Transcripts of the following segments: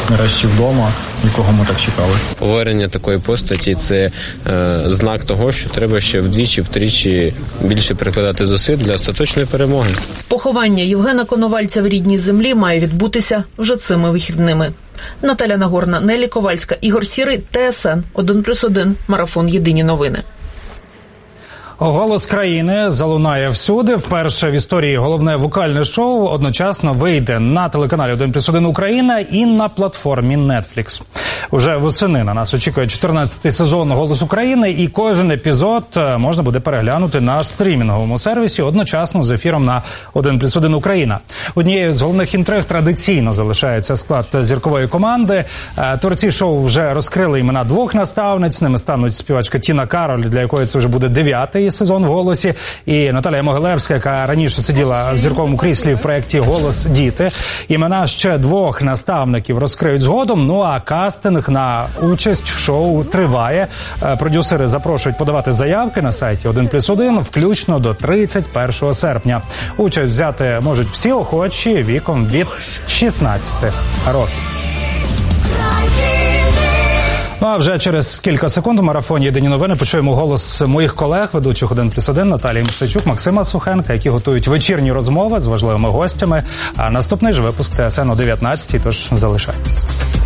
нарешті вдома, якого ми так чекали. Повернення такої постаті – це знак того, що треба ще вдвічі-втричі більше прикладати зусиль для остаточної перемоги. Поховання Євгена Коновальця в рідній землі має відбутися вже цими вихідними. Наталя Нагорна, Нелі Ковальська, Ігор Сірий, ТСН 1+1, Марафон Єдині новини. Голос країни залунає всюди. Вперше в історії головне вокальне шоу одночасно вийде на телеканалі 1+1 Україна і на платформі Netflix. Уже восени на нас очікує 14-й сезон «Голос України», і кожен епізод можна буде переглянути на стрімінговому сервісі одночасно з ефіром на 1+1 Україна. Однією з головних інтриг традиційно залишається склад зіркової команди. Творці шоу вже розкрили імена двох наставниць. Ними стануть співачка Тіна Кароль, для якої це вже буде 9-й сезон в «Голосі», і Наталія Могилевська, яка раніше сиділа в зірковому кріслі в проєкті «Голос діти». Імена ще двох наставників розкриють згодом, ну а кастинг на участь в шоу триває. Продюсери запрошують подавати заявки на сайті 1+1 включно до 31 серпня. Участь взяти можуть всі охочі віком від 16 років. Ну а вже через кілька секунд у марафоні «Єдині новини» почуємо голос моїх колег, ведучих 1+1, Наталії Мосійчук, Максима Сухенка, які готують вечірні розмови з важливими гостями. А наступний ж випуск ТСН о 19-й, тож залишайтесь.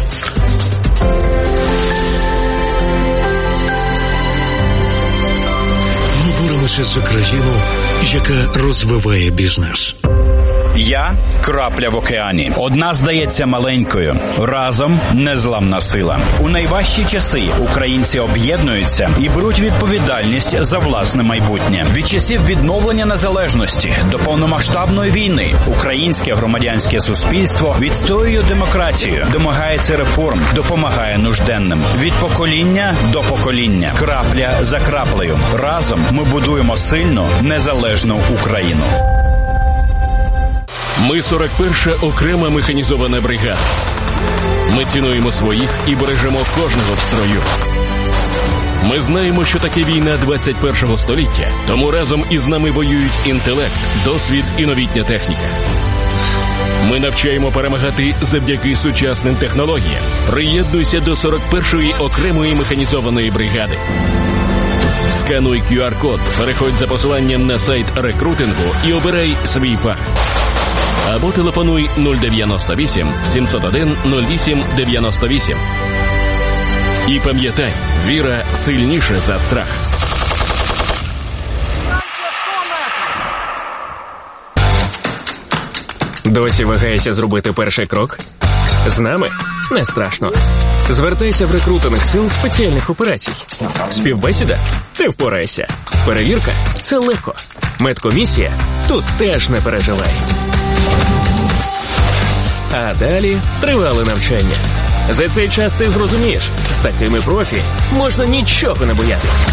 Ми боремося за країну, яка розвиває бізнес. Я – крапля в океані. Одна здається маленькою. Разом – незламна сила. У найважчі часи українці об'єднуються і беруть відповідальність за власне майбутнє. Від часів відновлення незалежності до повномасштабної війни українське громадянське суспільство відстоює демократію, домагається реформ, допомагає нужденним. Від покоління до покоління. Крапля за краплею. Разом ми будуємо сильну, незалежну Україну. Ми 41-ша окрема механізована бригада. Ми цінуємо своїх і бережемо кожного в строю. Ми знаємо, що таке війна 21-го століття, тому разом із нами воюють інтелект, досвід і новітня техніка. Ми навчаємо перемагати завдяки сучасним технологіям. Приєднуйся до 41-ї окремої механізованої бригади. Скануй QR-код, переходь за посиланням на сайт рекрутингу і обирай свій фах. Або телефонуй 098 701 08 98. І пам'ятай, віра сильніша за страх. Досі вагаєшся зробити перший крок? З нами? Не страшно. Звертайся в рекрутинг сил спеціальних операцій. Співбесіда? Ти впораєшся. Перевірка? Це легко. Медкомісія? Тут теж не переживай. А далі тривале навчання. За цей час ти зрозумієш, з такими профі можна нічого не боятись.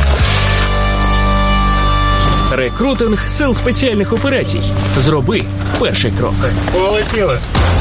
Рекрутинг сил спеціальних операцій. Зроби перший крок. Полетіли.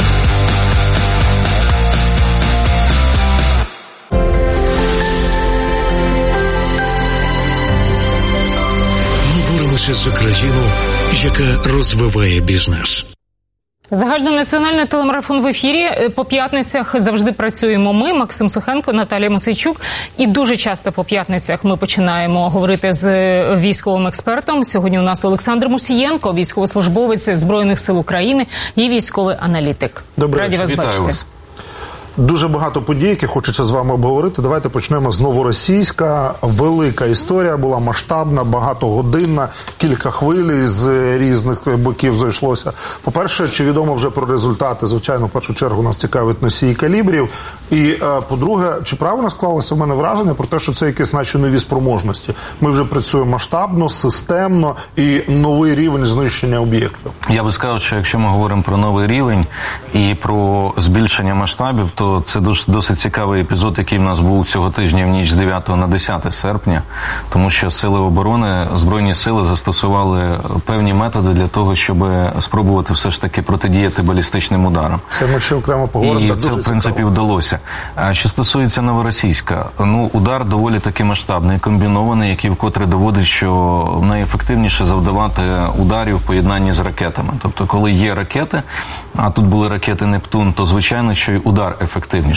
Ми боремося за країну, яка розвиває бізнес. Загальнонаціональний телемарафон в ефірі. По п'ятницях завжди працюємо ми, Максим Сухенко, Наталія Мосійчук. І дуже часто по п'ятницях ми починаємо говорити з військовим експертом. Сьогодні у нас Олександр Мусієнко, військовослужбовець Збройних сил України і військовий аналітик. Раді вас бачити. Дуже багато подій, які хочеться з вами обговорити. Давайте почнемо з новоросійська. Велика історія була, масштабна, багатогодинна, кілька хвиль з різних боків зайшлося. По-перше, чи відомо вже про результати? Звичайно, в першу чергу нас цікавить носії калібрів. І, по-друге, чи правильно склалося в мене враження про те, що це якісь наші нові спроможності? Ми вже працюємо масштабно, системно і новий рівень знищення об'єктів. Я би сказав, що якщо ми говоримо про новий рівень і про збільшення масштабів, то це досить цікавий епізод, який в нас був цього тижня в ніч з 9 на 10 серпня, тому що сили оборони, Збройні сили застосували певні методи для того, щоб спробувати все ж таки протидіяти балістичним ударам. Це ми ще окремо поговоримо. І це, в принципі, вдалося. А що стосується новоросійська, удар доволі таки масштабний, комбінований, який вкотре доводить, що найефективніше завдавати ударів в поєднанні з ракетами. Тобто, коли є ракети, а тут були ракети «Нептун», то, звичайно, що й удар ефективніший.